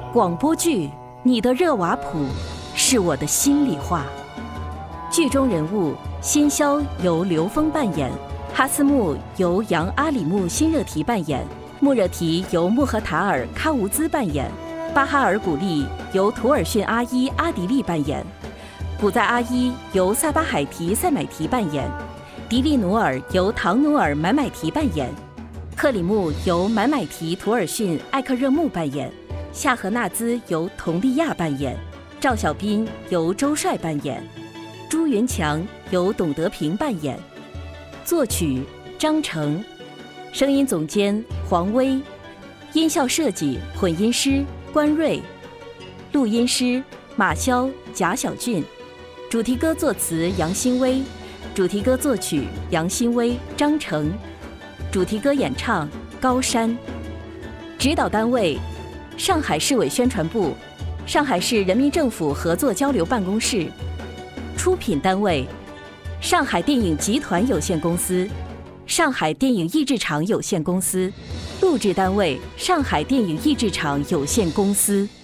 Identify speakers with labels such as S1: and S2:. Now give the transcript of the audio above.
S1: 广播剧《你的热瓦普》是我的心里话。剧中人物辛肖由刘峰扮演，哈斯木由杨阿里木辛热提扮演，穆热提由穆赫塔尔喀吾兹扮演，巴哈尔古丽由图尔逊阿伊阿迪利扮演，古在阿伊由萨巴海提塞买提扮演，迪利努尔由唐努尔买买提扮演，克里木由买买提图尔逊艾克热木扮演，夏荷纳兹由佟丽娅扮演，赵小彬由周帅扮演，朱云强由董德平扮演，作曲张成，声音总监黄威，音效设计混音师关瑞，录音师马潇贾小俊，主题歌作词杨新威，主题歌作曲杨新威张成，主题歌演唱高山。指导单位上海市委宣传部，上海市人民政府合作交流办公室。出品单位上海电影集团有限公司，上海电影译制厂有限公司。录制单位上海电影译制厂有限公司。